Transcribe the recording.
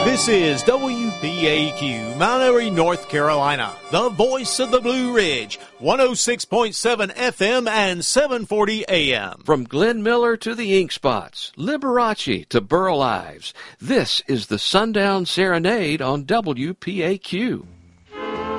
This is WPAQ, Mount Airy, North Carolina, the voice of the Blue Ridge, 106.7 FM and 740 AM. From Glenn Miller to the Ink Spots, Liberace to Burl Ives, this is the Sundown Serenade on WPAQ.